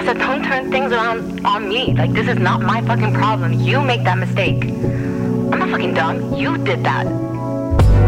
So don't turn things around on me. Like, this is not my fucking problem. You make that mistake. I'm not fucking dumb. You did that.